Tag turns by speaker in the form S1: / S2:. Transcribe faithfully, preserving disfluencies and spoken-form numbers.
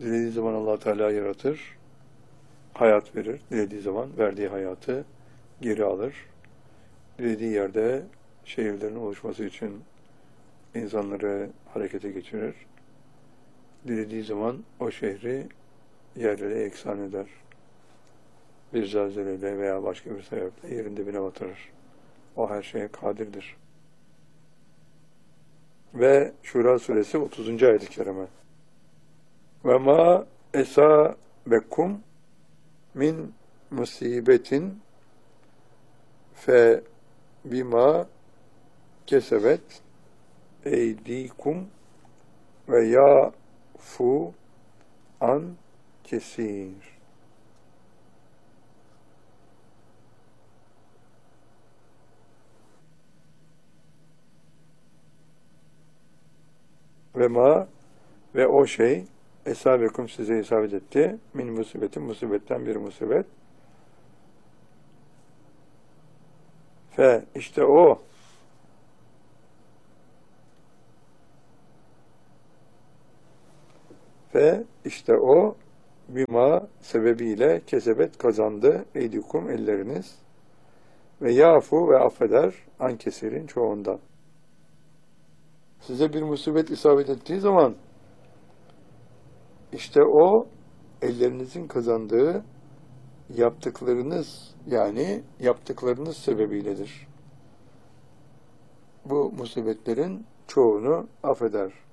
S1: Dilediği zaman Allah Teala yaratır, hayat verir. Dilediği zaman verdiği hayatı geri alır. Dilediği yerde şehirlerin oluşması için insanları harekete geçirir. Dilediği zaman o şehri yerlere eksan eder. Bir zelzeleyle veya başka bir sebeple yerin dibine batırır. O her şeye kadirdir. Ve Şura suresi otuzuncu ayet-i kerime. Ve ma esabekum min musibetin fe bima kesebet eydikum ve yafu an kesir. Ve ma ve o şey esabekum size isabet etti. Min musibetin musibetten bir musibet. Fe işte o Fe işte o bima sebebiyle kesebet kazandı eydikum elleriniz ve yafu ve affeder an kesirin çoğundan. Size bir musibet isabet ettiği zaman işte o ellerinizin kazandığı yaptıklarınız yani yaptıklarınız sebebiyledir. Bu musibetlerin çoğunu affeder.